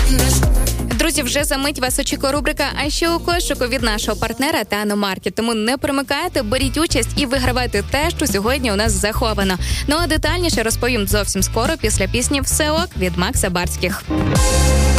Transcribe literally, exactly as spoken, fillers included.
Друзі, вже за мить вас очікує рубрика «А що у кошику» від нашого партнера Тано-Маркет. Тому не примикайте, беріть участь і вигравайте те, що сьогодні у нас заховано. Ну а детальніше розповім зовсім скоро після пісні «Все ок» від Макса Барських.